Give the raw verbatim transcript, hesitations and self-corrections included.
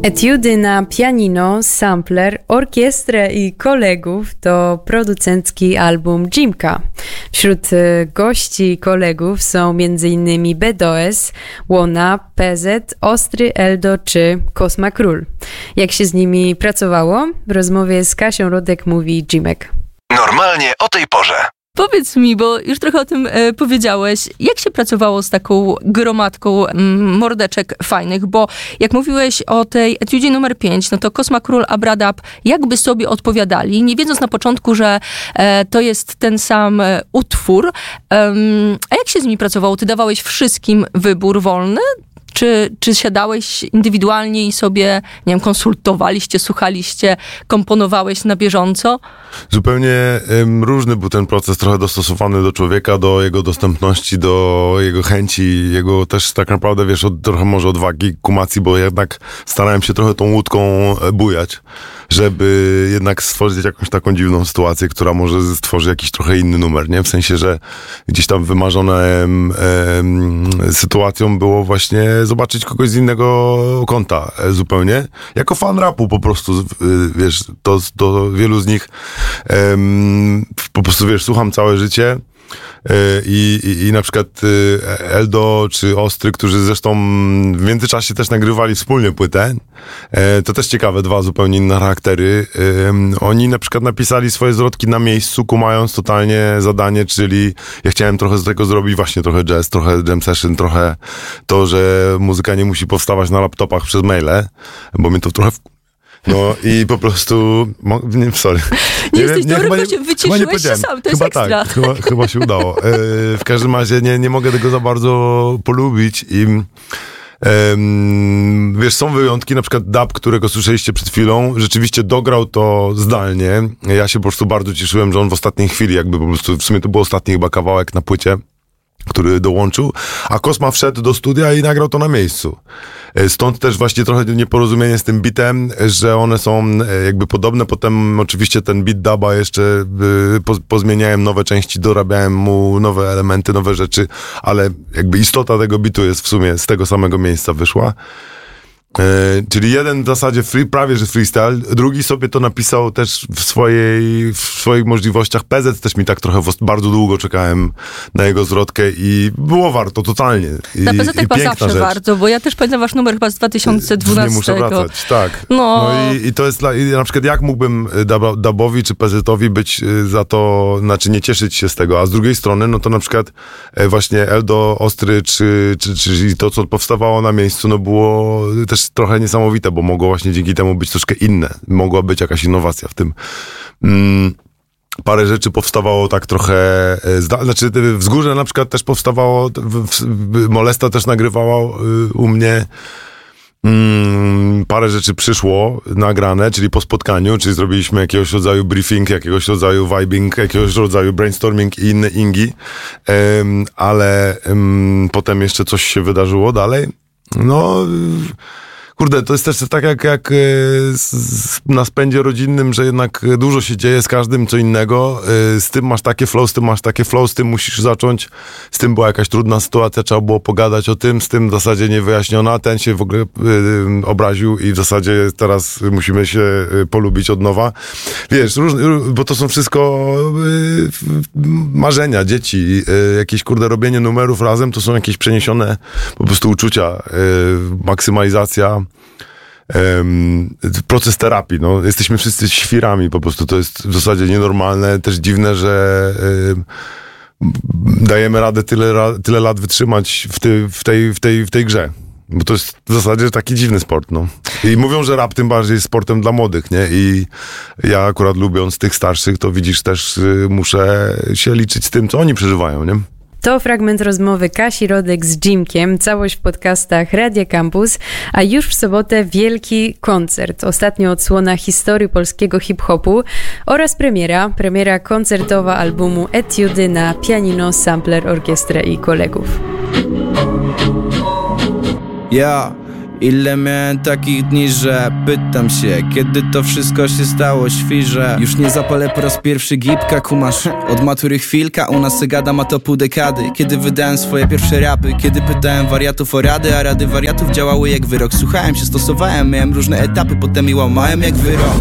Etiudy na pianino, sampler, orkiestrę i kolegów to producencki album Jimka. Wśród gości i kolegów są m.in. BDOS, Łona, P Z, Ostry, Eldo czy Kosma Król. Jak się z nimi pracowało? W rozmowie z Kasią Rodek mówi Jimek. Normalnie o tej porze. Powiedz mi, bo już trochę o tym e, powiedziałeś, jak się pracowało z taką gromadką m, mordeczek fajnych, bo jak mówiłeś o tej etiudzie numer pięć, no to Kosma Król, Abradab jakby sobie odpowiadali, nie wiedząc na początku, że e, to jest ten sam e, utwór. Um, a jak się z nimi pracowało? Ty dawałeś wszystkim wybór wolny? Czy, czy siadałeś indywidualnie i sobie, nie wiem, konsultowaliście, słuchaliście, komponowałeś na bieżąco? Zupełnie um, różny był ten proces, trochę dostosowany do człowieka, do jego dostępności, do jego chęci, jego też tak naprawdę, wiesz, od, trochę może odwagi, kumacji, bo jednak starałem się trochę tą łódką bujać, żeby jednak stworzyć jakąś taką dziwną sytuację, która może stworzy jakiś trochę inny numer, nie? W sensie, że gdzieś tam wymarzoną em, em, sytuacją było właśnie zobaczyć kogoś z innego kąta e, zupełnie. Jako fan rapu po prostu, e, wiesz, to, to wielu z nich em, po prostu, wiesz, słucham całe życie. I, i, i na przykład Eldo czy Ostry, którzy zresztą w międzyczasie też nagrywali wspólnie płytę, to też ciekawe, dwa zupełnie inne charaktery. Oni na przykład napisali swoje zwrotki na miejscu, kumając totalnie zadanie, czyli ja chciałem trochę z tego zrobić właśnie trochę jazz, trochę jam session, trochę to, że muzyka nie musi powstawać na laptopach przez maile, bo mnie to trochę w... No i po prostu... Mo, nie, sorry. Nie, nie jesteś nie, dobrym, nie, wyciszyłeś się sam, to jest chyba ekstra. Tak, chyba, chyba się udało. E, w każdym razie nie, nie mogę tego za bardzo polubić i... Um, wiesz, są wyjątki, na przykład Dab, którego słyszeliście przed chwilą, rzeczywiście dograł to zdalnie. Ja się po prostu bardzo cieszyłem, że on w ostatniej chwili jakby po prostu, w sumie to był ostatni chyba kawałek na płycie, który dołączył, a Kosma wszedł do studia i nagrał to na miejscu. Stąd też właśnie trochę nieporozumienie z tym bitem, że one są jakby podobne. Potem oczywiście ten beat Daba jeszcze pozmieniałem nowe części, dorabiałem mu nowe elementy, nowe rzeczy, ale jakby istota tego bitu jest w sumie z tego samego miejsca wyszła. E, czyli jeden w zasadzie free, prawie że freestyle, drugi sobie to napisał też w swojej, w swoich możliwościach. P Z też mi tak trochę bardzo długo czekałem na jego zwrotkę i było warto totalnie. I, na P Z chyba zawsze rzecz. Warto, bo ja też pamiętam wasz numer chyba z dwa tysiące dwunastego. Nie muszę wracać, tak. No, no i, i to jest, i na przykład jak mógłbym Dabowi czy P Z-owi być za to, znaczy nie cieszyć się z tego, a z drugiej strony, no to na przykład właśnie Eldo, Ostry czy, czy, czy to, co powstawało na miejscu, no było też trochę niesamowite, bo mogło właśnie dzięki temu być troszkę inne. Mogła być jakaś innowacja w tym. Mm, parę rzeczy powstawało tak trochę... Zda- znaczy Wzgórze na przykład też powstawało, w, w, Molesta też nagrywała y, u mnie. Mm, parę rzeczy przyszło nagrane, czyli po spotkaniu, czyli zrobiliśmy jakiegoś rodzaju briefing, jakiegoś rodzaju vibing, jakiegoś rodzaju brainstorming i inne ingi. Um, ale um, potem jeszcze coś się wydarzyło dalej. No... Kurde, to jest też tak jak, jak na spędzie rodzinnym, że jednak dużo się dzieje z każdym co innego. Z tym masz takie flow, z tym masz takie flow, z tym musisz zacząć. Z tym była jakaś trudna sytuacja, trzeba było pogadać o tym, z tym w zasadzie niewyjaśniona. Ten się w ogóle obraził i w zasadzie teraz musimy się polubić od nowa. Wiesz, różne, bo to są wszystko marzenia, dzieci. Jakieś, kurde, robienie numerów razem, to są jakieś przeniesione po prostu uczucia, maksymalizacja. Um, proces terapii, no. Jesteśmy wszyscy świrami po prostu, to jest w zasadzie nienormalne, też dziwne, że um, dajemy radę tyle, tyle lat wytrzymać w, ty, w, tej, w, tej, w tej grze. Bo to jest w zasadzie taki dziwny sport, no. I mówią, że rap tym bardziej jest sportem dla młodych, nie? I ja akurat lubiąc tych starszych, to widzisz też, y, muszę się liczyć z tym, co oni przeżywają, nie? To fragment rozmowy Kasi Rodek z Jimkiem, całość w podcastach Radia Campus, a już w sobotę wielki koncert, ostatnia odsłona historii polskiego hip-hopu oraz premiera, premiera koncertowa albumu Etiudy na pianino, sampler, orkiestrę i kolegów. Yeah. Ile miałem takich dni, że pytam się, kiedy to wszystko się stało świże. Już nie zapalę po raz pierwszy gipka, kumasz. Od matury chwilka, u nas se gada ma to pół dekady. Kiedy wydałem swoje pierwsze rapy, kiedy pytałem wariatów o rady, a rady wariatów działały jak wyrok. Słuchałem się, stosowałem, miałem różne etapy, potem i łamałem jak wyrok.